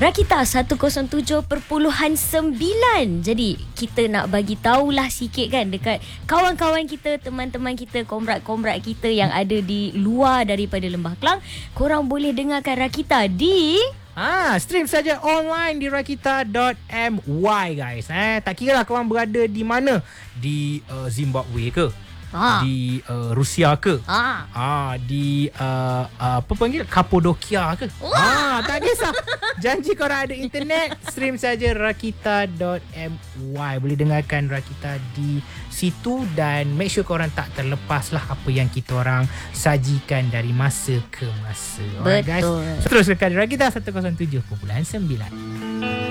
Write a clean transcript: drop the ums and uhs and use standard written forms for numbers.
Rakita 107.9. Jadi kita nak bagi tahulah sikit kan dekat kawan-kawan kita, teman-teman kita, komrad-komrad kita yang ada di luar daripada Lembah Kelang. Korang boleh dengarkan Rakita di stream saja online di rakita.my guys. Tak kira lah korang berada di mana, di Zimbabwe ke, di Rusia ke, di apa panggil, Kapadokia ke, tak kisah. Janji korang ada internet, stream saja rakita.my. Boleh dengarkan Rakita di situ dan make sure korang tak terlepas lah apa yang kita orang sajikan dari masa ke masa. Alright guys, so, terus dekat Rakita 107.9.